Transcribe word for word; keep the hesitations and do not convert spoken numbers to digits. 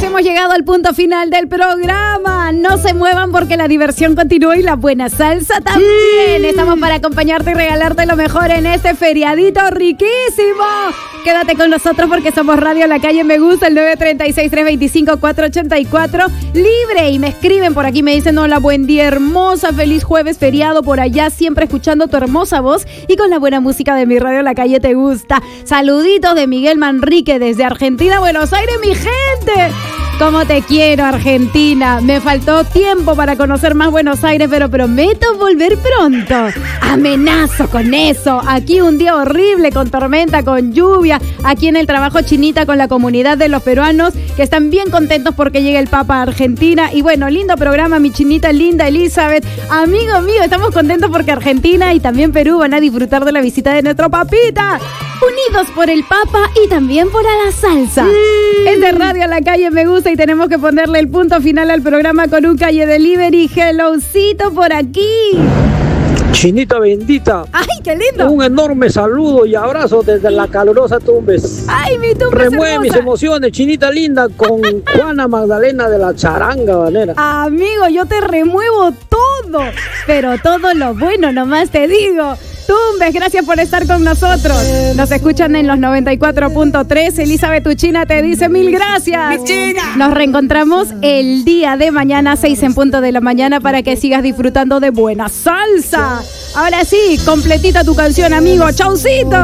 hemos llegado al punto final del programa. No se muevan porque la diversión continúa y la buena salsa también. Sí. Estamos para acompañarte y regalarte lo mejor en este feriadito riquísimo. Quédate con nosotros porque somos Radio La Calle Me Gusta, el nueve tres seis, tres dos cinco, cuatro ocho cuatro. Libre. Y me escriben por aquí, me dicen, hola, buen día, hermosa, feliz jueves, feriado por allá, siempre escuchando tu hermosa voz y con la buena música de mi Radio La Calle Te Gusta. Saluditos de Miguel Manrique desde Argentina, Buenos Aires, mi gente. Cómo te quiero, Argentina. Me faltó tiempo para conocer más Buenos Aires, pero prometo volver pronto. Amenazo con eso. Aquí un día horrible, con tormenta, con lluvia. Aquí en el trabajo, Chinita, con la comunidad de los peruanos que están bien contentos porque llega el Papa a Argentina. Y bueno, lindo programa, mi Chinita linda, Elizabeth. Amigo mío, estamos contentos porque Argentina y también Perú van a disfrutar de la visita de nuestro papita. Unidos por el Papa y también por a la salsa. Sí. Es de Radio La Calle Me Gusta y tenemos que ponerle el punto final al programa con un Calle Delivery. Hellocito por aquí. Chinita bendita. ¡Ay, qué lindo! Un enorme saludo y abrazo desde la calurosa Tumbes. ¡Ay, mi Tumbes! Remueve mis emociones, Chinita linda, con Juana Magdalena de la Charanga Banera. Amigo, yo te remuevo todo, pero todo lo bueno, nomás te digo. Tumbes, gracias por estar con nosotros. Nos escuchan en los noventa y cuatro punto tres. Elizabeth Uchina te dice mil gracias. Nos reencontramos el día de mañana, seis en punto de la mañana, para que sigas disfrutando de buena salsa. Ahora sí, completita tu canción, amigo. Chaucito.